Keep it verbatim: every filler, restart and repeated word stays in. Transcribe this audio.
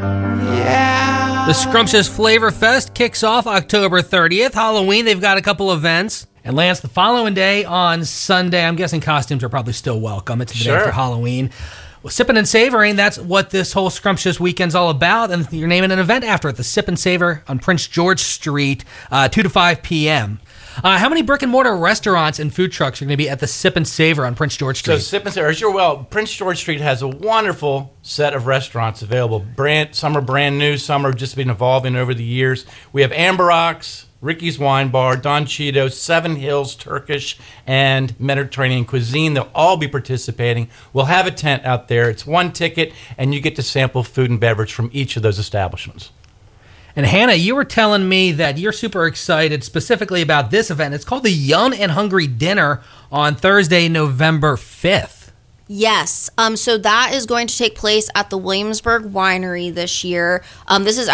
Yeah. The Scrumptious Flavor Fest kicks off October thirtieth. Halloween, they've got a couple events. And Lance, the following day on Sunday, I'm guessing costumes are probably still welcome. It's the Sure. day after Halloween. Well, Sippin' and Savoring, that's what this whole Scrumptious weekend's all about, and you're naming an event after it, the Sip and Savor on Prince George Street, uh, two to five p.m. Uh, how many brick-and-mortar restaurants and food trucks are going to be at the Sip and Savor on Prince George Street? So Sip and Savor, as you're well, Prince George Street has a wonderful set of restaurants available. Brand, some are brand new, some are just been evolving over the years. We have Amber Rocks, Ricky's Wine Bar, Don Cheeto, Seven Hills Turkish, and Mediterranean Cuisine. They'll all be participating. We'll have a tent out there. It's one ticket, and you get to sample food and beverage from each of those establishments. And Hannah, you were telling me that you're super excited specifically about this event. It's called the Young and Hungry Dinner on Thursday, November fifth. Yes. Um, so that is going to take place at the Williamsburg Winery this year. Um, this is